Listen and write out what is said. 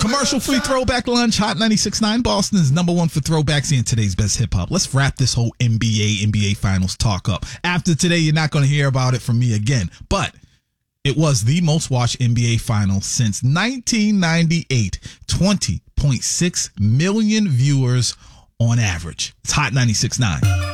Commercial-free throwback lunch. Hot 96.9 Boston is number one for throwbacks and today's best hip-hop. Let's wrap this whole NBA Finals talk up. After today, you're not going to hear about it from me again. But it was the most watched NBA Finals since 1998. 20.6 million viewers on average. It's Hot 96.9.